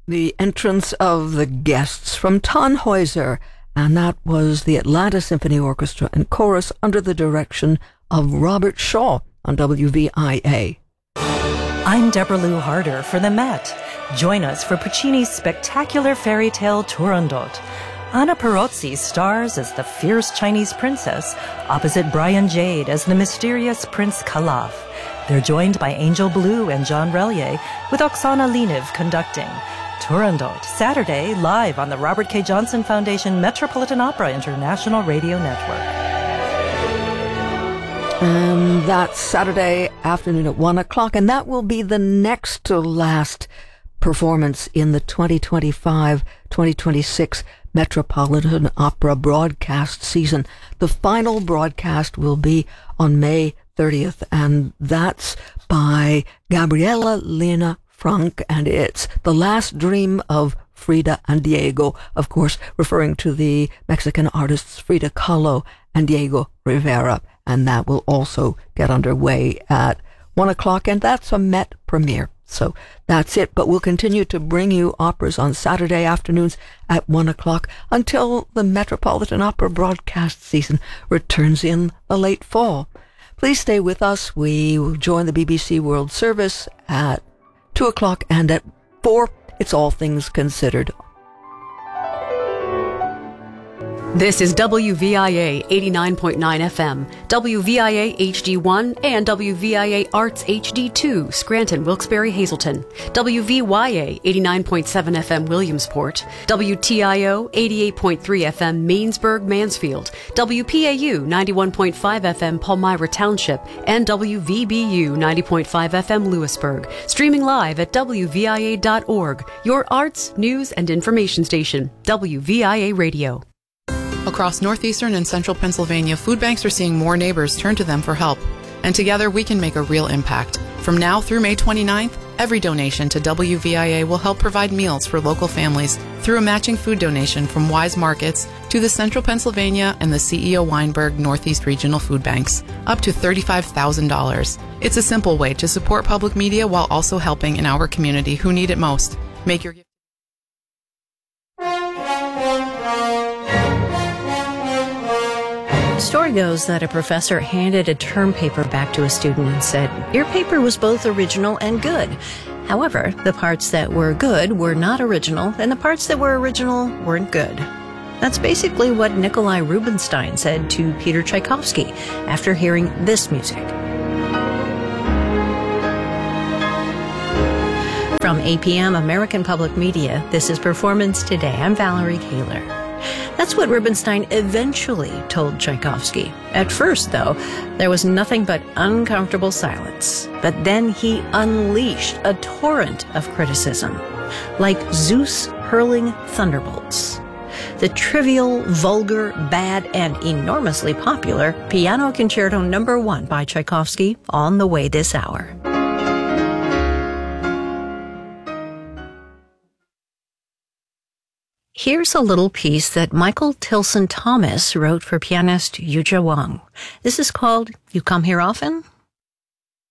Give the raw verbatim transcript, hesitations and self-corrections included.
the entrance of the guests from Tannhäuser, and that was the Atlanta Symphony Orchestra and Chorus under the direction of Robert Shaw on W V I A. I'm Deborah Lou Harder for the Met. Join us for Puccini's spectacular fairy tale Turandot. Anna Perozzi stars as the fierce Chinese princess, opposite Brian Jade as the mysterious Prince Calaf. They're joined by Angel Blue and John Relier, with Oksana Liniv conducting. Turandot, Saturday, live on the Robert K. Johnson Foundation Metropolitan Opera International Radio Network. And that's Saturday afternoon at one o'clock, and that will be the next to last performance in the twenty twenty-five twenty twenty-six Metropolitan Opera broadcast season. The final broadcast will be on May thirtieth, and that's by Gabriela Lena Frank, and it's The Last Dream of Frida and Diego, of course, referring to the Mexican artists Frida Kahlo and Diego Rivera, and that will also get underway at one o'clock, and that's a Met premiere. So that's it, but we'll continue to bring you operas on Saturday afternoons at one o'clock until the Metropolitan Opera broadcast season returns in the late fall. Please stay with us. We will join the B B C World Service at two o'clock, and at four, it's All Things Considered. This is W V I A eighty-nine point nine F M, W V I A H D one, and W V I A Arts H D two, Scranton, Wilkes-Barre, Hazleton, W V Y A eighty-nine point seven F M, Williamsport, W T I O eighty-eight point three F M, Mainsburg, Mansfield, W P A U ninety-one point five F M, Palmyra Township, and W V B U ninety point five F M, Lewisburg. Streaming live at W V I A dot org, your arts, news, and information station, W V I A Radio. Across northeastern and central Pennsylvania, food banks are seeing more neighbors turn to them for help. And together we can make a real impact. From now through May twenty-ninth, every donation to W V I A will help provide meals for local families through a matching food donation from Wise Markets to the Central Pennsylvania and the C E O Weinberg Northeast Regional Food Banks, up to thirty-five thousand dollars. It's a simple way to support public media while also helping in our community who need it most. Make your gift. The story goes that a professor handed a term paper back to a student and said, "Your paper was both original and good. However, the parts that were good were not original, and the parts that were original weren't good." That's basically what Nikolai Rubinstein said to Peter Tchaikovsky after hearing this music. From A P M American Public Media, this is Performance Today. I'm Valerie Kaler. That's what Rubinstein eventually told Tchaikovsky. At first, though, there was nothing but uncomfortable silence. But then he unleashed a torrent of criticism, like Zeus hurling thunderbolts. The trivial, vulgar, bad, and enormously popular Piano Concerto Number One by Tchaikovsky on the way this hour. Here's a little piece that Michael Tilson Thomas wrote for pianist Yuja Wang. This is called You Come Here Often?